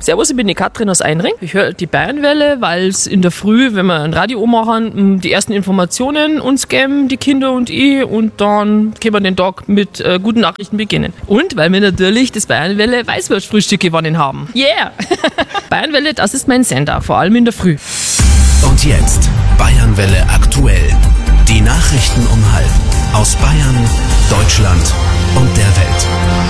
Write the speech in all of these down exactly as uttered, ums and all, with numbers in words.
Servus, ich bin die Katrin aus Einring. Ich höre die Bayernwelle, weil es in der Früh, wenn wir ein Radio machen, die ersten Informationen uns geben, die Kinder und ich, und dann können wir den Tag mit äh, guten Nachrichten beginnen. Und weil wir natürlich das Bayernwelle Weißwurstfrühstück gewonnen haben. Yeah! Bayernwelle, das ist mein Sender, vor allem in der Früh. Und jetzt Bayernwelle aktuell. Die Nachrichten um halb. Aus Bayern, Deutschland und der Welt.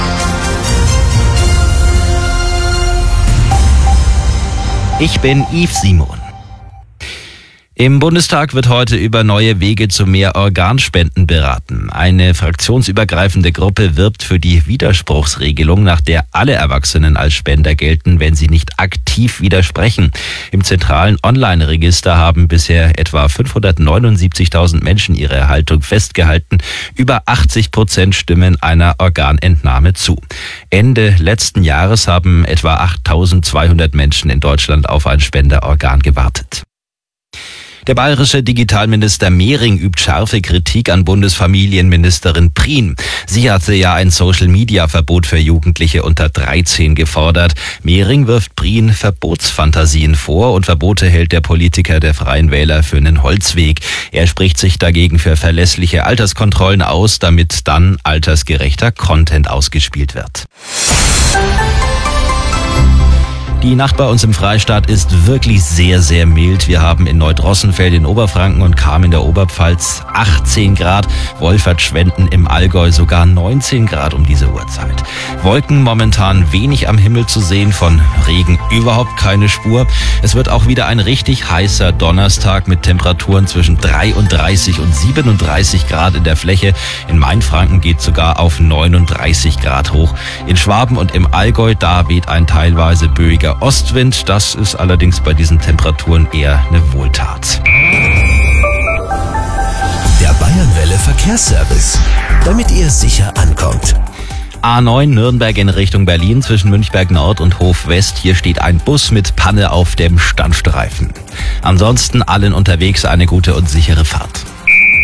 Ich bin Yves Simon. Im Bundestag wird heute über neue Wege zu mehr Organspenden beraten. Eine fraktionsübergreifende Gruppe wirbt für die Widerspruchsregelung, nach der alle Erwachsenen als Spender gelten, wenn sie nicht aktiv widersprechen. Im zentralen Online-Register haben bisher etwa fünfhundertneunundsiebzigtausend Menschen ihre Erhaltung festgehalten. Über achtzig Prozent stimmen einer Organentnahme zu. Ende letzten Jahres haben etwa achttausendzweihundert Menschen in Deutschland auf ein Spenderorgan gewartet. Der bayerische Digitalminister Mehring übt scharfe Kritik an Bundesfamilienministerin Prien. Sie hatte ja ein Social-Media-Verbot für Jugendliche unter dreizehn gefordert. Mehring wirft Prien Verbotsfantasien vor und Verbote hält der Politiker der Freien Wähler für einen Holzweg. Er spricht sich dagegen für verlässliche Alterskontrollen aus, damit dann altersgerechter Content ausgespielt wird. Die Nacht bei uns im Freistaat ist wirklich sehr, sehr mild. Wir haben in Neudrossenfeld in Oberfranken und Cham in der Oberpfalz achtzehn Grad, Wolfertschwenden im Allgäu sogar neunzehn Grad um diese Uhrzeit. Wolken momentan wenig am Himmel zu sehen, von Regen überhaupt keine Spur. Es wird auch wieder ein richtig heißer Donnerstag mit Temperaturen zwischen dreiunddreißig und siebenunddreißig Grad in der Fläche. In Mainfranken geht sogar auf neununddreißig Grad hoch. In Schwaben und im Allgäu, da weht ein teilweise böiger Ostwind, das ist allerdings bei diesen Temperaturen eher eine Wohltat. Der Bayernwelle Verkehrsservice, damit ihr sicher ankommt. A neun Nürnberg in Richtung Berlin zwischen Münchberg Nord und Hof West. Hier steht ein Bus mit Panne auf dem Standstreifen. Ansonsten allen unterwegs eine gute und sichere Fahrt.